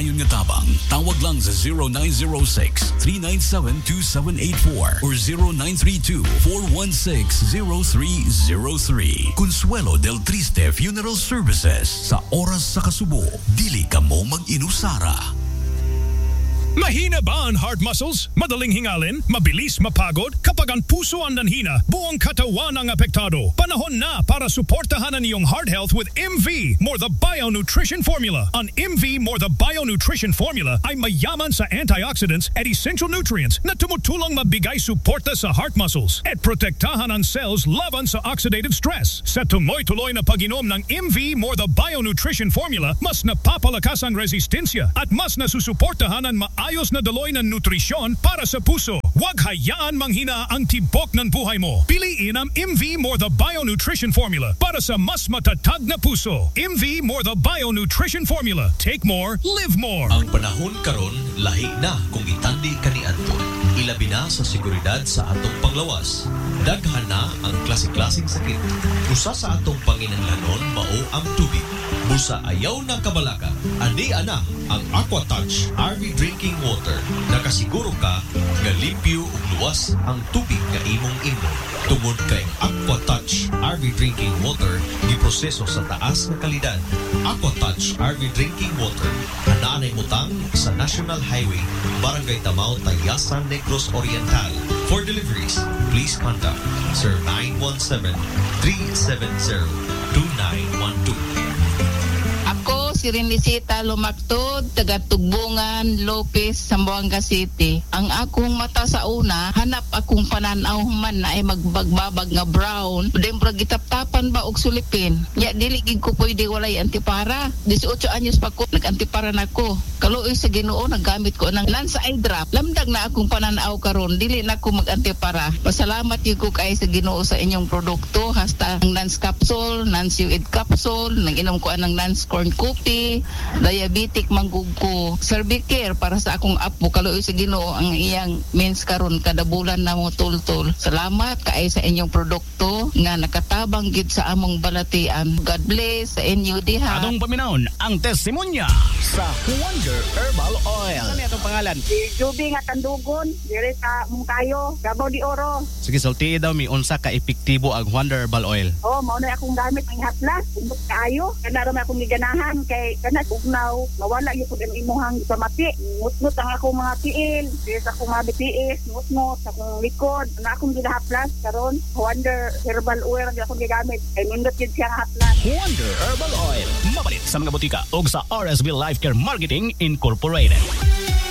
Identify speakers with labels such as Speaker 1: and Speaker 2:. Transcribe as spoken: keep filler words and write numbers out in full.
Speaker 1: maayon nga tabang. Tawag lang sa zero nine zero six, three nine seven, two seven eight four or zero nine three two, four one six, zero three zero three. Consuelo del Triste Funeral Services. Sa oras sa kasubo, dili ka mo mag-inusara.
Speaker 2: Mahina ba ang heart muscles? Madaling hingalin? Mabilis mapagod? Kapag ang puso ang nanhina, buong katawan ang apektado. Panahon na para suportahan ang iyong heart health with M V More the Bio Nutrition Formula. Ang M V More the Bio Nutrition Formula ay mayaman sa antioxidants at essential nutrients na tumutulong mabigay suporta sa heart muscles at protektahan ang cells laban sa oxidative stress. Sa tuloy-tuloy na pag-inom ng M V More the Bio Nutrition Formula, mas napapalakas ang resistensya at mas nasusuportahan ang ma ayos na daloy ng nutrisyon para sa puso. Huwag hayaan manghina ang tibok ng buhay mo. Piliin ang M V More the Bio Nutrition Formula para sa mas matatag na puso. M V More the Bio Nutrition Formula. Take more, live more.
Speaker 3: Ang panahon karon lahi na kung itandi kaniadto. Ilabi na sa seguridad sa atong panglawas. Daghan na ang klase-klaseng sakit. Usa sa atong panginahanglanon mao ang tubig. Busa ayaw na kabalaka. Andi ana ang Aquatouch R V Drinking Water. Nakasiguro ka nga limpyo ug luwas ang tubig nga imong inom. Tungod kay Aquatouch R V Drinking Water giproseso sa taas nga kalidad. Aquatouch R V Drinking Water anaanay butang sa National Highway, Barangay Tamao, Tayasan, Negros Oriental. For deliveries, please contact Sir nine one seven, three seven zero, two nine one two.
Speaker 4: Ako si Renisita Lumaktod, taga Tugbungan, Lopez, Zamboanga City. Ang akong mata sa una, hanap akong pananaw man na ay magbagbabag nga brown. Then pragitap-tapan ba og sulipin. Ya dili gid ko pwede walay antipara. eighteen anyos pa ko nag-antipara na ko. Kaluoy sa Ginoo naggamit ko ng Lansa Eye Drop. Lamdag na akong pananaw karon, dili na ko mag-antipara. Pasalamat gyud ko kay sa Ginoo sa inyong produkto, hasta ang Nance Capsule, Nance U I D Capsule, nang-inom ko anang Nance Corn Cookie, diabetic manggug ko, Cervicare para sa akong apo. Kaluoy sa Ginoo ang iyang means karon kada bulan na mo tultol. Salamat kay sa inyong produkto nga nakatabang gid sa among balatian. God bless sa inyo diha.
Speaker 5: Atong paminawon ang testimonya sa Wonder Herbal Oil. Ano itong pangalan?
Speaker 6: Si Juby nga Tandugon, dire sa Mungkayo, Davao de Oro.
Speaker 5: Sige, sulti daw mi unsa ka epektibo ang Wonder Herbal Oil.
Speaker 6: Oh, mao na akong gamit ang haplas, undok kaayo. Kana ra akong giganahan kay kana ugnaw, mawala gyud ang imuhang pamati. Ngutngot ang akong mga tiil, dire sa akong mga B T S, ngutngot sa akong likod. Na akong gidahaplas karon, Wonder Herbal Oil ang akong gigamit. Kay nindot gyud siya nga haplas.
Speaker 5: Wonder Herbal Oil. Mabalit sa mga butika ug sa R S B Life Care Marketing Incorporated.